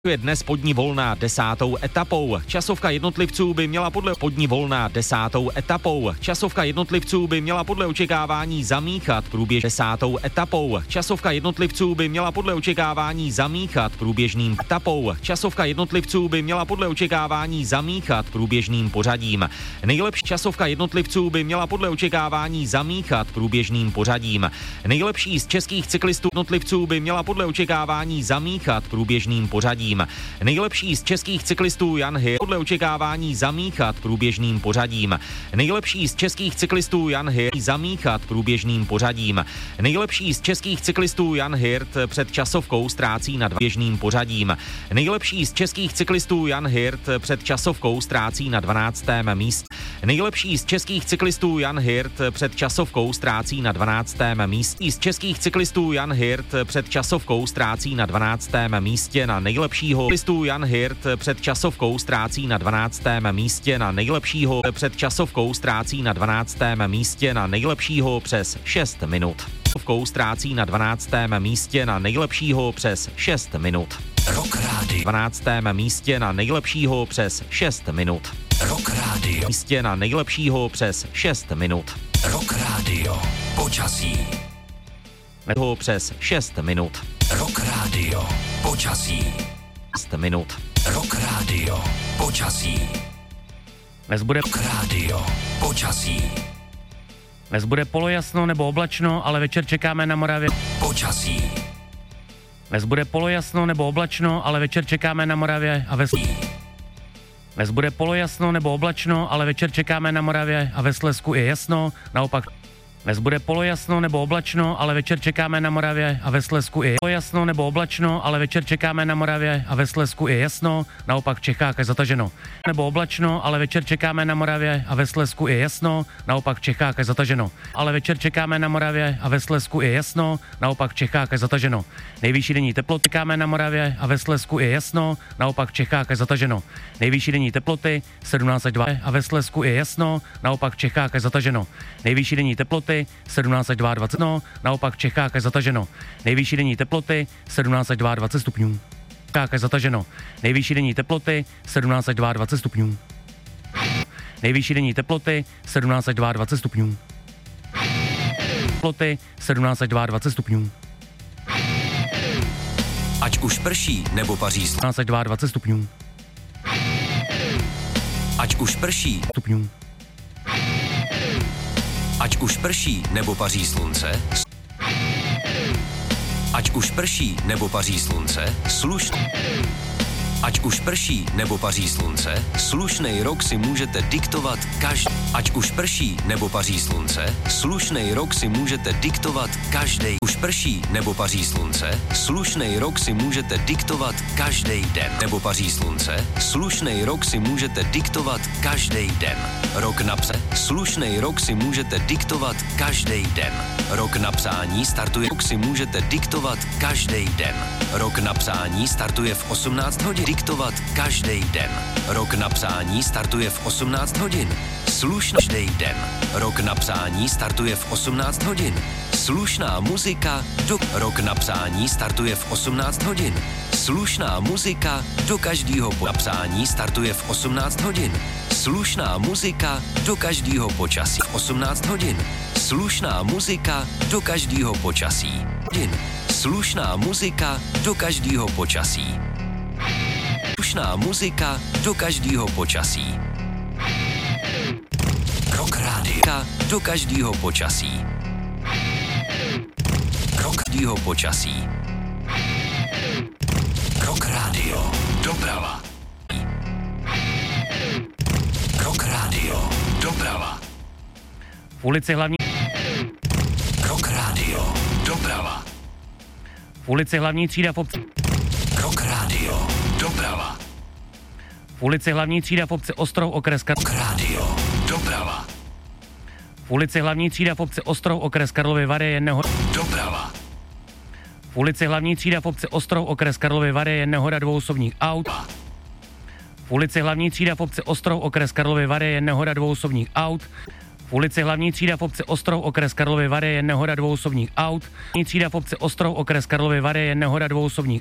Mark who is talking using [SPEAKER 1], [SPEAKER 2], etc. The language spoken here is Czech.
[SPEAKER 1] Je dnes podní volná 10. etapou. Časovka jednotlivců by měla podle podní volná 10. etapou. Časovka jednotlivců by měla podle očekávání zamíchat průběž 10. etapou. Časovka jednotlivců by měla podle očekávání zamíchat průběžným etapou. Časovka jednotlivců by měla podle očekávání zamíchat průběžným pořadím. Nejlepší časovka jednotlivců by měla podle očekávání zamíchat průběžným pořadím. Nejlepší z českých cyklistů jednotlivců by měla podle očekávání zamíchat průběžným pořadím. Nejlepší z českých cyklistů Jan Hirt podle očekávání zamíchat průběžným pořadím. Nejlepší z českých cyklistů Jan Hirt zamíchat průběžným pořadím. Nejlepší z českých cyklistů Jan Hirt před časovkou ztrácí nad běžným pořadím. Nejlepší z českých cyklistů Jan Hirt před časovkou ztrácí na 12. místě. Nejlepší z českých cyklistů Jan Hirt před časovkou ztrácí na 12. místě. Z českých cyklistů Jan Hirt před časovkou ztrácí na 12. místě na nejlepšího cyklistů Jan Hirt před časovkou ztrácí na 12. místě na nejlepšího před časovkou ztrácí na 12. místě na nejlepšího přes 6 minut. Časovkou ztrácí na 12. místě na nejlepšího přes 6 minut.
[SPEAKER 2] Rock Radio.
[SPEAKER 1] 12. místě na nejlepšího přes 6 minut.
[SPEAKER 2] Rock Radio.
[SPEAKER 1] Místě na nejlepšího přes 6 minut.
[SPEAKER 2] Rock Radio. Počasí.
[SPEAKER 1] Přes 6 minut.
[SPEAKER 2] Rock Radio. Počasí.
[SPEAKER 1] 6 minut.
[SPEAKER 2] Rock Radio. Počasí.
[SPEAKER 3] Dnes bude
[SPEAKER 2] Rock Radio. Počasí.
[SPEAKER 3] Dnes bude polojasno nebo oblačno, ale večer čekáme na Moravě.
[SPEAKER 2] Počasí.
[SPEAKER 3] Dnes bude polojasno nebo oblačno, ale večer čekáme na Moravě a ve Dnes bude polojasno nebo oblačno, ale večer čekáme na Moravě a ve Slezsku je jasno, naopak. Dnes bude polojasno nebo oblačno, ale večer čekáme na Moravě a ve Slezsku je polojasno nebo oblačno, ale večer čekáme na Moravě a ve Slezsku je jasno, naopak v Čechách je zataženo. Nebo oblačno, ale večer čekáme na Moravě a ve Slezsku je jasno, naopak v Čechách je zataženo. Ale večer čekáme na Moravě a ve Slezsku je jasno, naopak v Čechách je zataženo. Nejvyšší denní teploty čekáme na Moravě a ve Slezsku je jasno, naopak v Čechách je zataženo. Nejvyšší denní teploty 17 až 2 a ve Slezsku je jasno, naopak v Čechách je zataženo. Nejvyšší denní teploty 17 až 22, no, naopak v Čechách je zataženo. Nejvyšší denní teploty 17 až 22 stupňů. V Čechách je zataženo. Nejvyšší denní teploty 17 až 22 stupňů. Nejvyšší denní teploty 17 až 22 stupňů. Teploty 17 až 22 stupňů.
[SPEAKER 2] Ať už prší nebo paří
[SPEAKER 3] 17 až 22 stupňů.
[SPEAKER 2] Ať už prší
[SPEAKER 3] Stupňů.
[SPEAKER 2] Ať už prší nebo paří slunce. Ať už prší nebo paří slunce, Ať už prší nebo paří slunce, slušnej rok si můžete diktovat každý. Ať už prší nebo paří slunce, slušnej rok si můžete diktovat každý. Už prší nebo paří slunce, slušnej rok si můžete diktovat každý den. Nebo paří slunce, slušnej rok si můžete diktovat každý den. Rok na pře, slušnej rok si můžete diktovat každý den. Rok na psání startuje, rok si můžete diktovat každý den. Rok na psání startuje v 18 hodin. Diktovat každý den. Rok na psání startuje v 18 hodin. Slušný den. Rok na psání startuje v 18 hodin. Slušná muzika do... Rok na psání startuje v 18 hodin. Slušná muzika do každého napsání startuje v 18 hodin. Slušná muzika do každého počasí v 18 hodin. Slušná muzika do každého počasí. Slušná muzika do každého počasí. Slušná muzika do každého počasí. Rock Radio do každého počasí. Rock každého počasí. Rock Radio. Doprava. Rock Radio. Doprava.
[SPEAKER 3] V ulici hlavní
[SPEAKER 2] Rock Radio. Doprava.
[SPEAKER 3] V ulici hlavní třída v obci
[SPEAKER 2] Rock Radio. Doprava.
[SPEAKER 3] V ulici hlavní třída v obci Ostrov okres
[SPEAKER 2] Rock Radio. Doprava.
[SPEAKER 3] V ulici hlavní třída v obci Ostrov okres Karlovy Vary je nehoda.
[SPEAKER 2] Doprava.
[SPEAKER 3] V ulici hlavní třída v obci Ostrov okres Karlovy Vary je nehoda dvou osobních aut. V ulici hlavní třída v obci Ostrov okres Karlovy Vary je nehoda dvou osobních aut. V ulici hlavní třída v obci Ostrov okres Karlovy Vary je nehoda dvou osobních aut. Hlavní třída v obci Ostrov okres Karlovy Vary je nehoda dvou osobních